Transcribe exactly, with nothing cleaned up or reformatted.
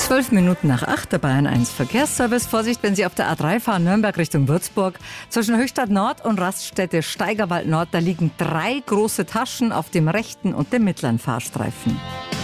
Zwölf Minuten nach acht, der Bayern eins Verkehrsservice. Vorsicht, wenn Sie auf der A drei fahren, Nürnberg Richtung Würzburg. Zwischen Höchstadt Nord und Raststätte Steigerwald Nord, da liegen drei große Taschen auf dem rechten und dem mittleren Fahrstreifen.